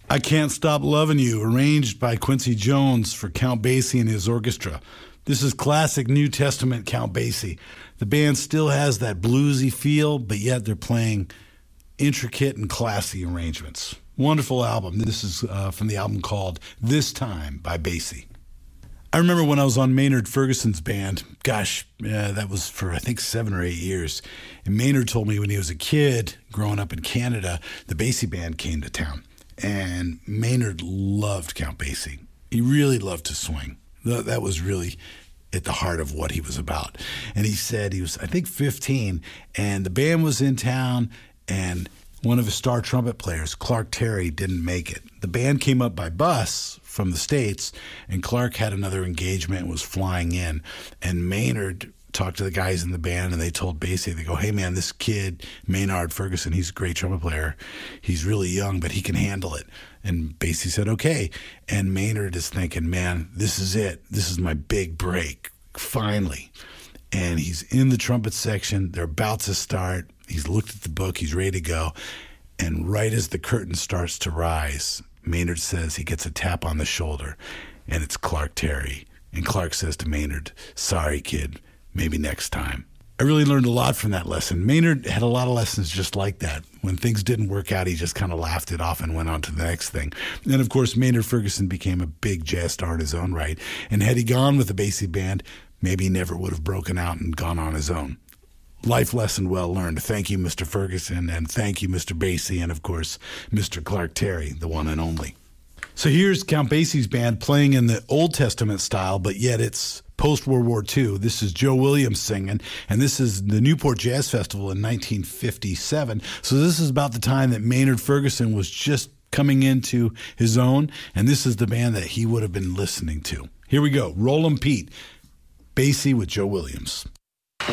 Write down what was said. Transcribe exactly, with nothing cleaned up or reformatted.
I Can't Stop Loving You, arranged by Quincy Jones for Count Basie and his orchestra. This is classic New Testament Count Basie. The band still has that bluesy feel, but yet they're playing intricate and classy arrangements. Wonderful album. This is uh, from the album called This Time by Basie. I remember when I was on Maynard Ferguson's band, gosh, uh, that was for I think seven or eight years. And Maynard told me when he was a kid, growing up in Canada, the Basie band came to town. And Maynard loved Count Basie. He really loved to swing. That was really at the heart of what he was about. And he said he was, I think, fifteen, and the band was in town, and one of his star trumpet players, Clark Terry, didn't make it. The band came up by bus from the States, and Clark had another engagement and was flying in. And Maynard talked to the guys in the band, and they told Basie, they go, hey, man, this kid, Maynard Ferguson, he's a great trumpet player. He's really young, but he can handle it. And Basie said, okay. And Maynard is thinking, man, this is it. This is my big break, finally. And he's in the trumpet section. They're about to start. He's looked at the book. He's ready to go. And right as the curtain starts to rise, Maynard says he gets a tap on the shoulder, and it's Clark Terry. And Clark says to Maynard, sorry, kid, maybe next time. I really learned a lot from that lesson. Maynard had a lot of lessons just like that. When things didn't work out, he just kind of laughed it off and went on to the next thing. And then, of course, Maynard Ferguson became a big jazz star in his own right. And had he gone with the Basie band, maybe he never would have broken out and gone on his own. Life lesson well learned. Thank you, Mister Ferguson, and thank you, Mister Basie, and, of course, Mister Clark Terry, the one and only. So here's Count Basie's band playing in the Old Testament style, but yet it's post-World War Two. This is Joe Williams singing, and this is the Newport Jazz Festival in nineteen fifty-seven. So this is about the time that Maynard Ferguson was just coming into his own, and this is the band that he would have been listening to. Here we go. Roll 'em Pete, Basie with Joe Williams.